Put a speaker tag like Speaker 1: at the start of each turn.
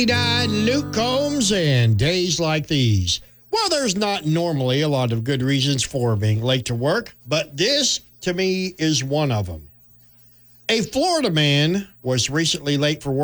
Speaker 1: Died Luke Combs and days like these. Well, there's not normally a lot of good reasons for being late to work, but this, to me, is one of them. A Florida man was recently late for work